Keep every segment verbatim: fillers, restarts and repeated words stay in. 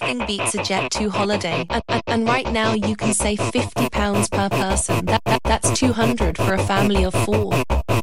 Nothing beats a Jet two holiday. And, and, and right now you can save fifty pounds per person. That, that, that's two hundred for a family of four.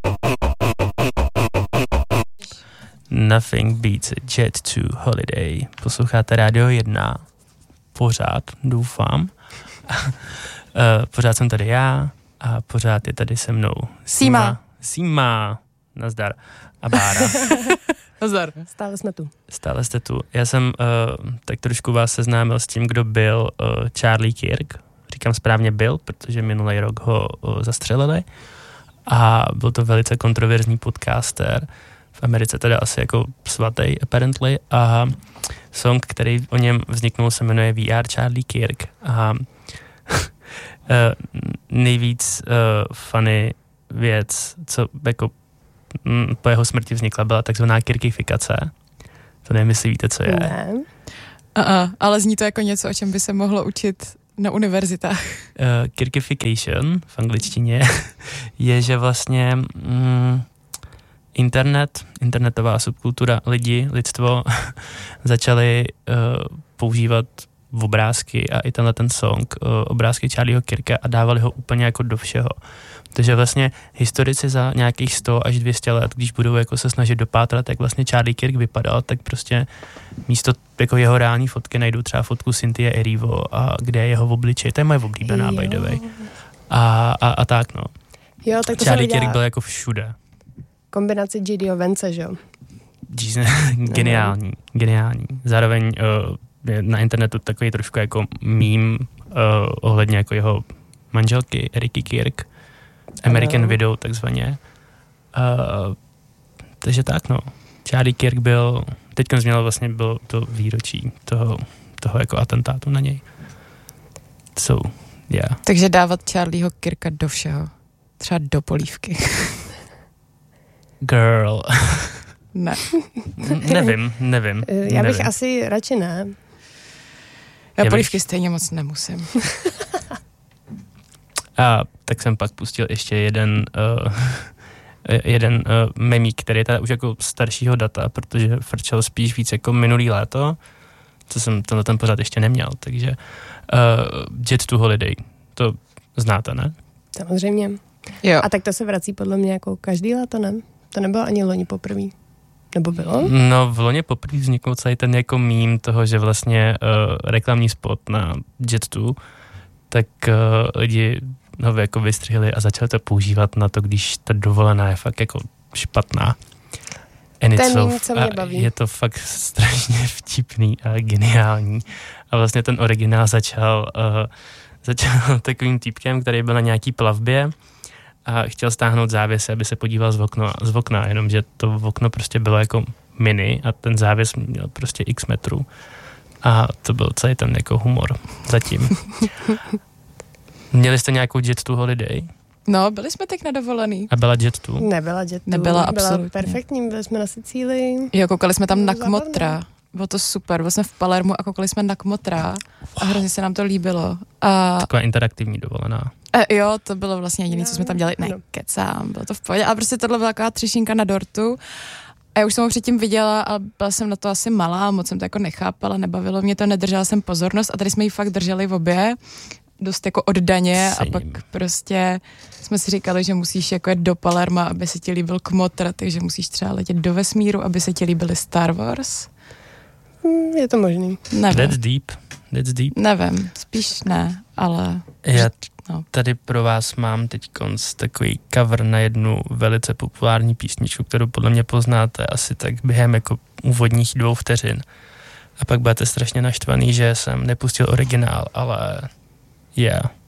Nothing beats a Jet two holiday. Posloucháte Rádio jedna. Pořád, doufám. uh, pořád jsem tady já a pořád je tady se mnou Sima. Sima. Nazdar. A Bára. Nazdar. Stále jsme tu. Stále jste tu. Já jsem uh, tak trošku vás seznámil s tím, kdo byl uh, Charlie Kirk. Říkám správně byl, protože minulý rok ho uh, zastřelili. A byl to velice kontroverzní podcaster. V Americe teda asi jako svatý, apparently. A song, který o něm vzniknul, se jmenuje We Are Charlie Kirk. A uh, nejvíc uh, funny věc, co jako m, po jeho smrti vznikla, byla takzvaná kirkifikace. To nevím, jestli víte, co je. Ne. Uh-uh, ale zní to jako něco, o čem by se mohlo učit na univerzitách. Uh, kirkification v angličtině je, že vlastně mm, internet, internetová subkultura, lidi, lidstvo začali uh, používat v obrázky a i tenhle ten song, uh, obrázky Charlieho Kirka a dávali ho úplně jako do všeho. Takže vlastně historici za nějakých sto až dvě stě let, když budou jako se snažit dopátrat, jak vlastně Charlie Kirk vypadal, tak prostě místo jako jeho reální fotky najdou třeba fotku Cynthia Erivo a kde je jeho obličej. To je moje oblíbená, by the way. A, a, a tak no. Jo, tak to Charlie Kirk byl jako všude. Kombinaci J D. Vance, že jo? Geniální, geniální. Zároveň uh, je na internetu takový trošku jako meme uh, ohledně jako jeho manželky Eriky Kirk. American uh. Widow takzvaně. Uh, takže tak no. Charlie Kirk byl, teďka změnil vlastně bylo to výročí toho, toho jako atentátu na něj. So, yeah. Takže dávat Charlieho Kirka do všeho. Třeba do polívky. Girl. Ne. nevím, nevím. Já bych nevím. asi radši ne. Já, Já polívky bych... stejně moc nemusím. A tak jsem pak pustil ještě jeden uh, jeden uh, memík, který je teda už jako staršího data, protože frčel spíš víc jako minulý léto, co jsem tenhle ten pořád ještě neměl, takže uh, Jet to Holiday, to znáte, ne? Samozřejmě. Jo. A tak to se vrací podle mě jako každý léto, ne? To nebylo ani loni poprvé. Nebo bylo? No v loni poprvé vznikl celý ten jako mím toho, že vlastně uh, reklamní spot na Jet two, tak uh, lidi ho jako vystřihli a začali to používat na to, když ta dovolená je fakt jako špatná. Ten mím, co mě baví. Je to fakt strašně vtipný a geniální. A vlastně ten originál začal, uh, začal takovým týpkem, který byl na nějaký plavbě a chtěl stáhnout závěsy, aby se podíval z okna, z okna, jenomže to okno prostě bylo jako mini a ten závěs měl prostě x metrů. A to byl celý ten jako humor zatím. Měli jste nějakou Jet two holiday? No, byli jsme teď na dovolený. A byla Jet two? Nebyla Jet two. Nebyla absolutně. Byla perfektní, byli jsme na Sicílii. Jo, koukali jsme tam na Zábavné. Kmotra. Bylo to super, byli jsme v Palermu a koukali jsme na Kmotra a hrozně se nám to líbilo. A Taková interaktivní dovolená. E, jo, to bylo vlastně jediné, co jsme tam dělali. Ne, No. kecám, bylo to v pohodě. Ale prostě tohle byla taková třešinka na dortu. A já už jsem ho předtím viděla, ale byla jsem na to asi malá, moc jsem to jako nechápala, nebavilo mě to, nedržela jsem pozornost a tady jsme ji fakt drželi v obě, dost jako oddaně. Same. A pak prostě jsme si říkali, že musíš jako jet do Palerma, aby se ti líbil Kmotr, takže musíš třeba letět do vesmíru, aby se ti líbily Star Wars. Hm, je to možný. Nevím, That's deep. That's deep. nevím, spíš ne, ale... Já no. tady pro vás mám teď takový cover na jednu velice populární písničku, kterou podle mě poznáte asi tak během jako úvodních dvou vteřin. A pak budete strašně naštvaný, že jsem nepustil originál, ale yeah.